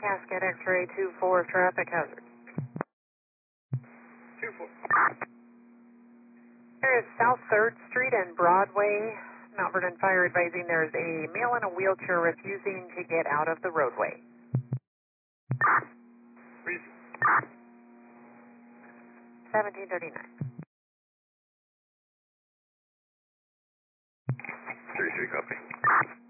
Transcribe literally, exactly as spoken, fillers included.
Cascade X-ray two four, traffic hazard. two four. There is South third Street and Broadway. Mount Vernon Fire advising there's a male in a wheelchair refusing to get out of the roadway. Reason. seventeen thirty-nine. three three, copy.